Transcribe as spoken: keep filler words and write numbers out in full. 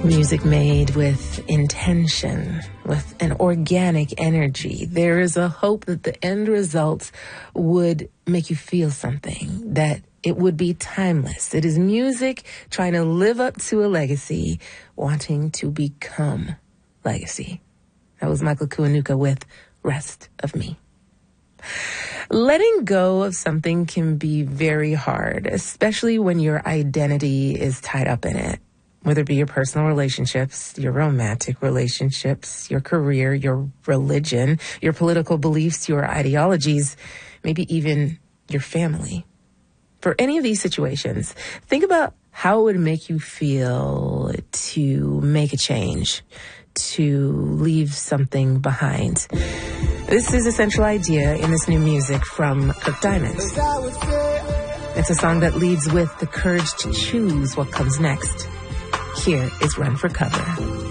Music made with intention, with an organic energy. There is a hope that the end result would make you feel something, that it would be timeless. It is music trying to live up to a legacy, wanting to become legacy. That was Michael Kiwanuka with Rest of Me. Letting go of something can be very hard, especially when your identity is tied up in it. Whether it be your personal relationships, your romantic relationships, your career, your religion, your political beliefs, your ideologies, maybe even your family. For any of these situations, think about how it would make you feel to make a change, to leave something behind. This is a central idea in this new music from Kirk Diamond. It's a song that leads with the courage to choose what comes next. Here is Run for Cover.